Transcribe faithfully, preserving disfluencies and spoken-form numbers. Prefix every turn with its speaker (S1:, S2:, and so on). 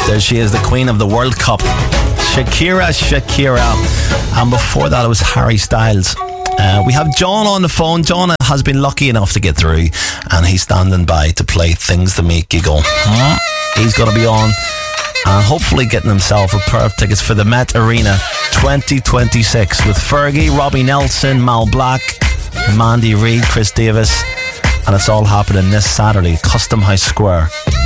S1: There she is, the Queen of the World Cup, Shakira, Shakira. And before that, it was Harry Styles. Uh, we have John on the phone. John has been lucky enough to get through, and he's standing by to play Things That Make You Go. Huh? He's going to be on and hopefully getting himself a pair of tickets for the Met Arena twenty twenty-six with Fergie, Robbie Nelson, Mal Black, Mandy Reid, Chris Davis, and it's all happening this Saturday, Custom House Square.